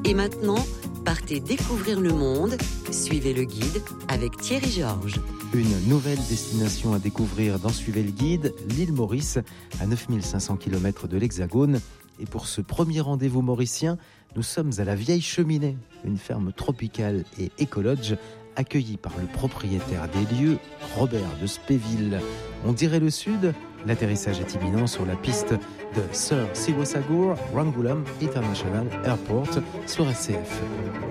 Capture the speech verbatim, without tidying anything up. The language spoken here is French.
Et maintenant, partez découvrir le monde. Suivez le guide avec Thierry Georges. Une nouvelle destination à découvrir dans Suivez le guide, l'île Maurice, à neuf mille cinq cents kilomètres de l'Hexagone. Et pour ce premier rendez-vous mauricien, nous sommes à la Vieille Cheminée, une ferme tropicale et écologe accueillie par le propriétaire des lieux, Robert de Spéville. On dirait le sud, l'atterrissage est imminent sur la piste de Sir Siwa Sagour Rangulam International Airport sur S C F.